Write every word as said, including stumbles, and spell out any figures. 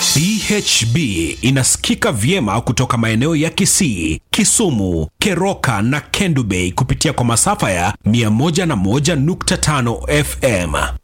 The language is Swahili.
B H B inasikika vyema kutoka maeneo ya Kisii, Kisumu, Keroka na Kendu Bay kupitia kwa masafa ya mia moja na moja nukta tano F M.